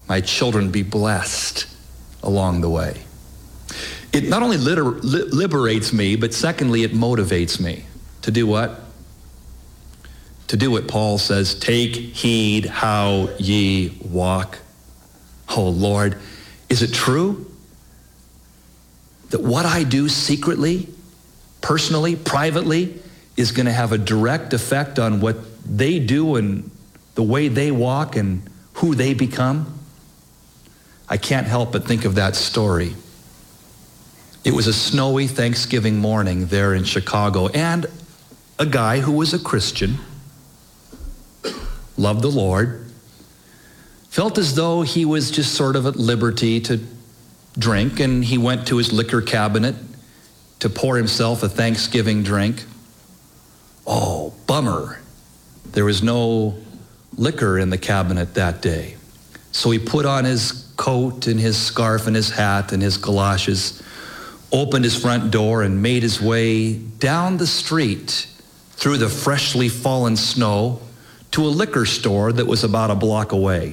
my children be blessed along the way. It not only liberates me, but secondly, it motivates me to do what? To do what Paul says, take heed how ye walk. Oh Lord, is it true that what I do secretly, personally, privately, is going to have a direct effect on what they do and the way they walk and who they become? I can't help but think of that story. It was a snowy Thanksgiving morning there in Chicago, and a guy who was a Christian, loved the Lord, felt as though he was just sort of at liberty to drink, and he went to his liquor cabinet to pour himself a Thanksgiving drink. Oh, bummer. There was no liquor in the cabinet that day. So he put on his coat and his scarf and his hat and his galoshes, opened his front door and made his way down the street through the freshly fallen snow to a liquor store that was about a block away.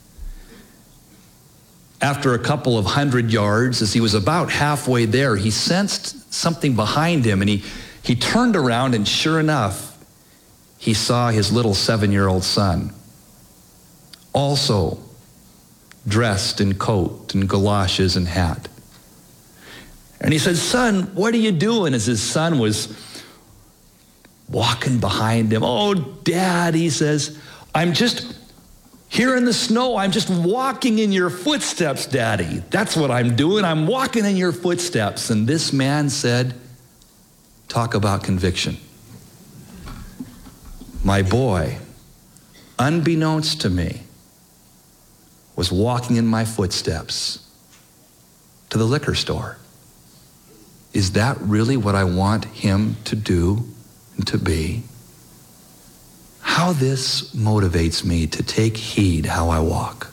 After a couple of 100 yards, as he was about halfway there, he sensed something behind him, and he turned around, and sure enough, he saw his little 7-year-old son, also dressed in coat and galoshes and hat. And he said, "Son, what are you doing?" As his son was walking behind him. "Oh, Dad," he says, "I'm just here in the snow. I'm just walking in your footsteps, Daddy. That's what I'm doing. I'm walking in your footsteps." And this man said, talk about conviction. My boy, unbeknownst to me, was walking in my footsteps to the liquor store. Is that really what I want him to do and to be? How this motivates me to take heed how I walk.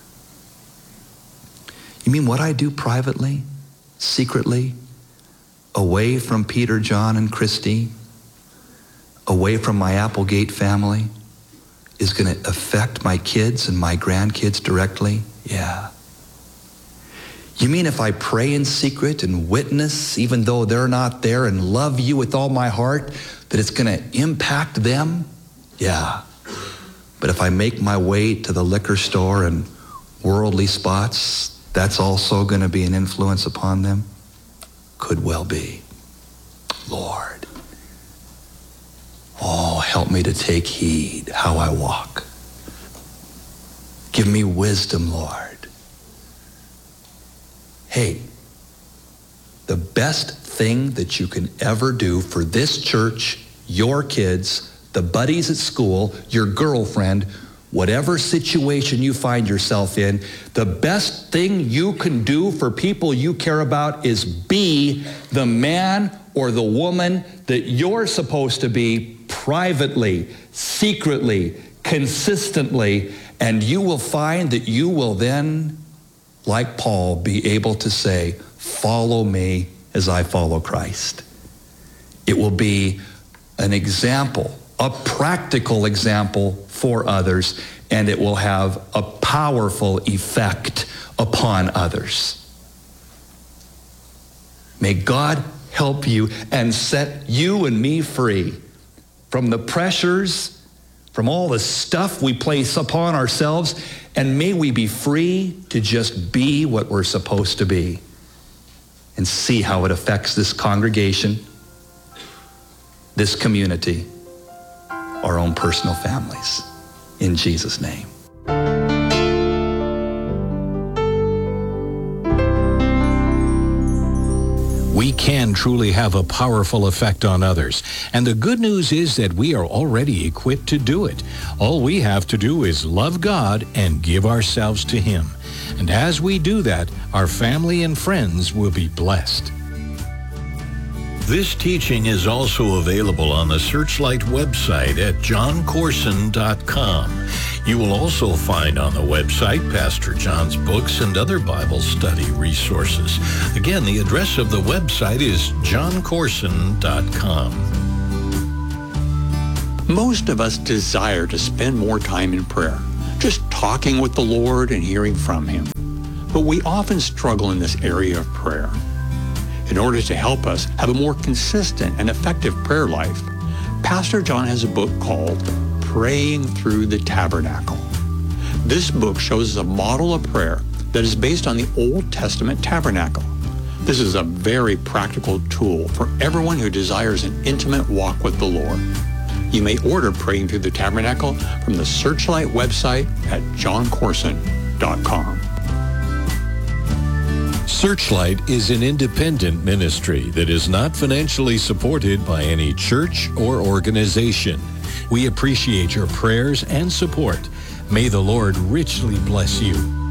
You mean what I do privately, secretly, away from Peter, John, and Christy, away from my Applegate family, is going to affect my kids and my grandkids directly? Yeah. You mean if I pray in secret and witness, even though they're not there, and love you with all my heart, that it's going to impact them? Yeah. But if I make my way to the liquor store and worldly spots, that's also going to be an influence upon them? Could well be. Lord, oh, help me to take heed how I walk. Give me wisdom, Lord. Hey, the best thing that you can ever do for this church, your kids, the buddies at school, your girlfriend, whatever situation you find yourself in, the best thing you can do for people you care about is be the man or the woman that you're supposed to be privately, secretly, consistently, and you will find that you will then, like Paul, be able to say, "Follow me as I follow Christ." It will be an example, a practical example for others, and it will have a powerful effect upon others. May God help you and set you and me free from the pressures, from all the stuff we place upon ourselves, and may we be free to just be what we're supposed to be and see how it affects this congregation, this community, our own personal families. In Jesus' name. We can truly have a powerful effect on others. And the good news is that we are already equipped to do it. All we have to do is love God and give ourselves to Him. And as we do that, our family and friends will be blessed. This teaching is also available on the Searchlight website at johncorson.com. You will also find on the website Pastor John's books and other Bible study resources. Again, the address of the website is johncorson.com. Most of us desire to spend more time in prayer, just talking with the Lord and hearing from Him. but we often struggle in this area of prayer. In order to help us have a more consistent and effective prayer life, Pastor John has a book called Praying Through the Tabernacle. This book shows us a model of prayer that is based on the Old Testament tabernacle. This is a very practical tool for everyone who desires an intimate walk with the Lord. You may order Praying Through the Tabernacle from the Searchlight website at johncorson.com. Searchlight is an independent ministry that is not financially supported by any church or organization. We appreciate your prayers and support. May the Lord richly bless you.